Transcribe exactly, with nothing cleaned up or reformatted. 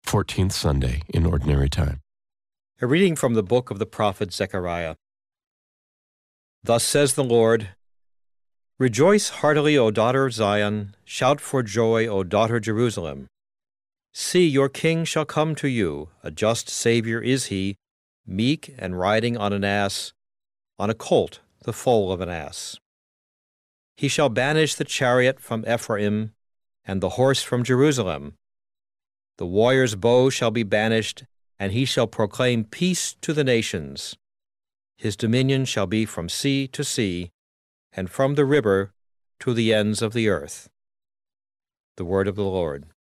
fourteenth Sunday in Ordinary Time. A reading from the book of the prophet Zechariah. Thus says the Lord, Rejoice heartily, O daughter of Zion, shout for joy, O daughter Jerusalem. See, your king shall come to you, a just Savior is he, meek and riding on an ass, on a colt, the foal of an ass. He shall banish the chariot from Ephraim, and the horse from Jerusalem. The warrior's bow shall be banished, and he shall proclaim peace to the nations. His dominion shall be from sea to sea, and from the river to the ends of the earth. The word of the Lord.